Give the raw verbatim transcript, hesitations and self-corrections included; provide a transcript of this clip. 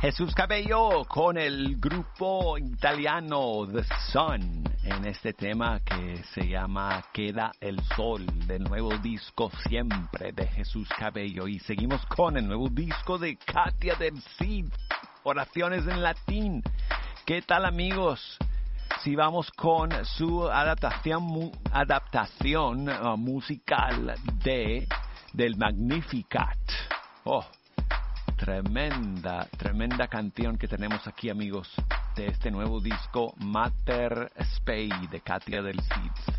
Jesús Cabello con el grupo italiano The Sun en este tema que se llama Queda el Sol, del nuevo disco Siempre de Jesús Cabello. Y seguimos con el nuevo disco de Katia del Cid, Oraciones en Latín. ¿Qué tal, amigos? Si vamos con su adaptación, mu- adaptación uh, musical de del Magnificat. Oh, tremenda, tremenda canción que tenemos aquí, amigos, de este nuevo disco Mater Spei de Katia del Cid.